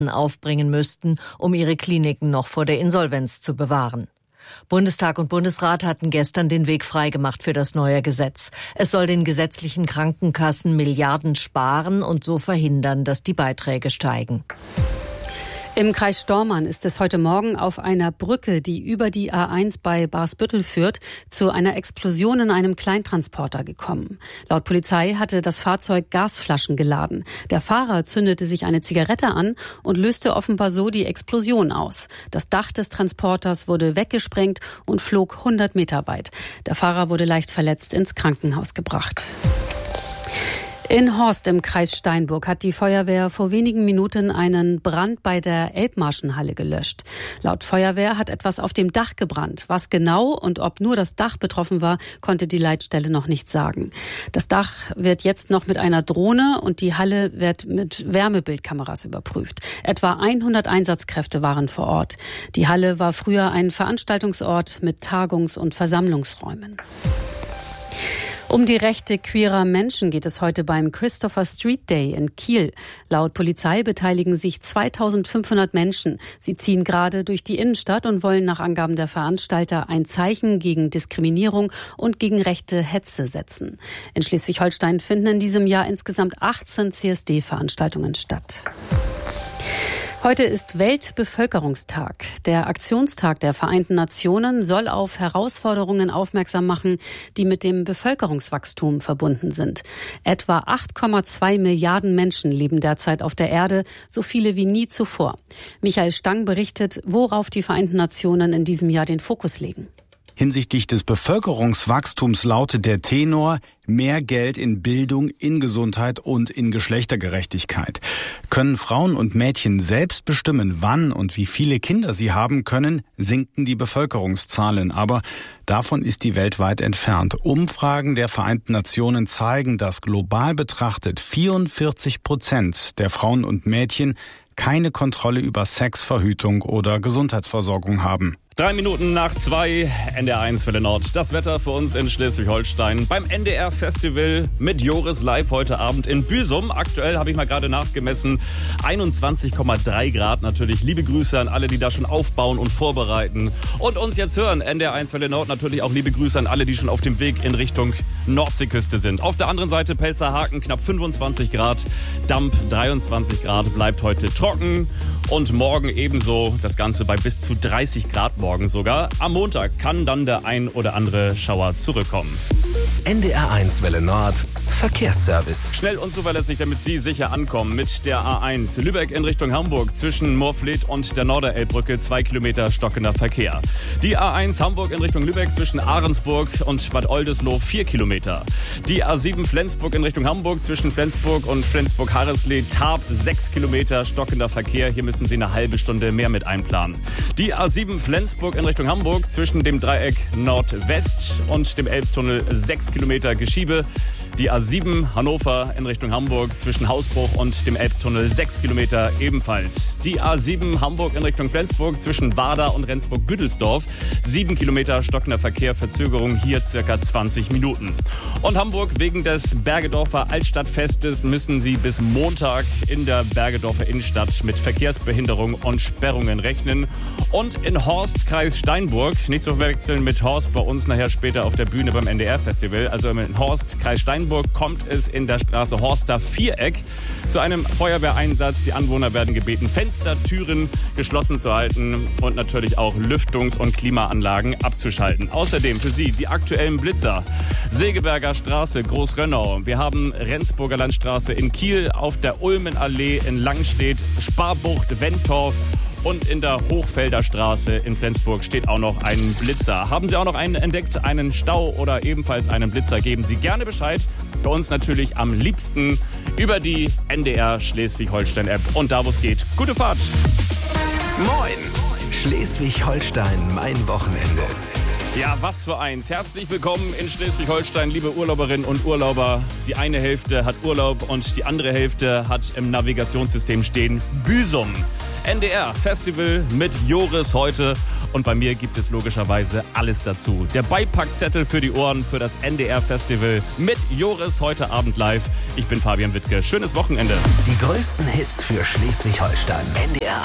aufbringen müssten, um ihre Kliniken noch vor der Insolvenz zu bewahren. Bundestag und Bundesrat hatten gestern den Weg freigemacht für das neue Gesetz. Es soll den gesetzlichen Krankenkassen Milliarden sparen und so verhindern, dass die Beiträge steigen. Im Kreis Stormarn ist es heute Morgen auf einer Brücke, die über die A1 bei Barsbüttel führt, zu einer Explosion in einem Kleintransporter gekommen. Laut Polizei hatte das Fahrzeug Gasflaschen geladen. Der Fahrer zündete sich eine Zigarette an und löste offenbar so die Explosion aus. Das Dach des Transporters wurde weggesprengt und flog 100 Meter weit. Der Fahrer wurde leicht verletzt ins Krankenhaus gebracht. In Horst im Kreis Steinburg hat die Feuerwehr vor wenigen Minuten einen Brand bei der Elbmarschenhalle gelöscht. Laut Feuerwehr hat etwas auf dem Dach gebrannt. Was genau und ob nur das Dach betroffen war, konnte die Leitstelle noch nicht sagen. Das Dach wird jetzt noch mit einer Drohne und die Halle wird mit Wärmebildkameras überprüft. Etwa 100 Einsatzkräfte waren vor Ort. Die Halle war früher ein Veranstaltungsort mit Tagungs- und Versammlungsräumen. Um die Rechte queerer Menschen geht es heute beim Christopher Street Day in Kiel. Laut Polizei beteiligen sich 2500 Menschen. Sie ziehen gerade durch die Innenstadt und wollen nach Angaben der Veranstalter ein Zeichen gegen Diskriminierung und gegen rechte Hetze setzen. In Schleswig-Holstein finden in diesem Jahr insgesamt 18 CSD-Veranstaltungen statt. Heute ist Weltbevölkerungstag. Der Aktionstag der Vereinten Nationen soll auf Herausforderungen aufmerksam machen, die mit dem Bevölkerungswachstum verbunden sind. Etwa 8,2 Milliarden Menschen leben derzeit auf der Erde, so viele wie nie zuvor. Michael Stang berichtet, worauf die Vereinten Nationen in diesem Jahr den Fokus legen. Hinsichtlich des Bevölkerungswachstums lautet der Tenor: mehr Geld in Bildung, in Gesundheit und in Geschlechtergerechtigkeit. Können Frauen und Mädchen selbst bestimmen, wann und wie viele Kinder sie haben können, sinken die Bevölkerungszahlen. Aber davon ist die Welt weit entfernt. Umfragen der Vereinten Nationen zeigen, dass global betrachtet 44% der Frauen und Mädchen keine Kontrolle über Sex, Verhütung oder Gesundheitsversorgung haben. 3 Minuten nach 2, NDR1 Welle Nord. Das Wetter für uns in Schleswig-Holstein beim NDR-Festival mit Joris live heute Abend in Büsum. Aktuell habe ich mal gerade nachgemessen, 21,3 Grad natürlich. Liebe Grüße an alle, die da schon aufbauen und vorbereiten und uns jetzt hören. NDR1 Welle Nord, natürlich auch liebe Grüße an alle, die schon auf dem Weg in Richtung Nordseeküste sind. Auf der anderen Seite Pelzerhaken, knapp 25 Grad, Damp 23 Grad, bleibt heute trocken und morgen ebenso, das Ganze bei bis zu 30 Grad morgen sogar. Am Montag kann dann der ein oder andere Schauer zurückkommen. NDR1 Welle Nord Verkehrsservice. Schnell und zuverlässig, damit Sie sicher ankommen mit der A1. Lübeck in Richtung Hamburg zwischen Moorfleet und der Norderelbbrücke 2 Kilometer stockender Verkehr. Die A1 Hamburg in Richtung Lübeck zwischen Ahrensburg und Bad Oldesloe 4 Kilometer. Die A7 Flensburg in Richtung Hamburg zwischen Flensburg und Flensburg-Harreslee-Tarp 6 Kilometer stockender Verkehr. Hier müssen Sie eine halbe Stunde mehr mit einplanen. Die A7 Flensburg in Richtung Hamburg zwischen dem Dreieck Nordwest und dem Elbtunnel 6 Kilometer Geschiebe. Die A7 Hannover in Richtung Hamburg zwischen Hausbruch und dem Elbtunnel 6 Kilometer ebenfalls. Die A7 Hamburg in Richtung Flensburg zwischen Warda und Rendsburg-Büdelsdorf 7 Kilometer stockender Verkehr, Verzögerung hier circa 20 Minuten. Und Hamburg wegen des Bergedorfer Altstadtfestes müssen Sie bis Montag in der Bergedorfer Innenstadt mit Verkehrsbehinderung und Sperrungen rechnen. Und in Horst, Kreis Steinburg, nicht zu verwechseln mit Horst bei uns nachher später auf der Bühne beim NDR-Festival, also in Horst, Kreis Steinburg, kommt es in der Straße Horster Viereck zu einem Feuerwehreinsatz. Die Anwohner werden gebeten, Fenster, Türen geschlossen zu halten und natürlich auch Lüftungs- und Klimaanlagen abzuschalten. Außerdem für Sie die aktuellen Blitzer. Segeberger Straße, Großrönnau. Wir haben Rendsburger Landstraße in Kiel, auf der Ulmenallee in Langstedt, Sparbucht, Wentorf. Und in der Hochfelder Straße in Flensburg steht auch noch ein Blitzer. Haben Sie auch noch einen entdeckt, einen Stau oder ebenfalls einen Blitzer, geben Sie gerne Bescheid. Bei uns natürlich am liebsten über die NDR Schleswig-Holstein-App. Und da, wo es geht, gute Fahrt. Moin! Schleswig-Holstein, mein Wochenende. Ja, was für eins. Herzlich willkommen in Schleswig-Holstein, liebe Urlauberinnen und Urlauber. Die eine Hälfte hat Urlaub und die andere Hälfte hat im Navigationssystem stehen Büsum. NDR Festival mit Joris heute. Und bei mir gibt es logischerweise alles dazu. Der Beipackzettel für die Ohren für das NDR Festival mit Joris heute Abend live. Ich bin Fabian Wittke. Schönes Wochenende. Die größten Hits für Schleswig-Holstein. NDR